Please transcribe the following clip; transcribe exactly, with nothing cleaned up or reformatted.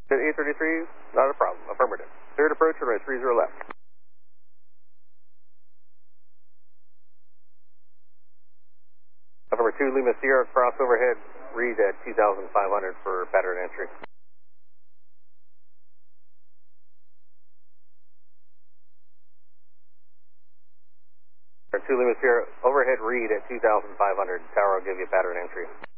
eight thirty-three, not a problem. Affirmative. Cleared approach, runway three zero left. Number two, Lima Sierra, cross overhead, read at two thousand five hundred for pattern entry. Number two, Lima Sierra, overhead read at two thousand five hundred. Tower will give you pattern entry.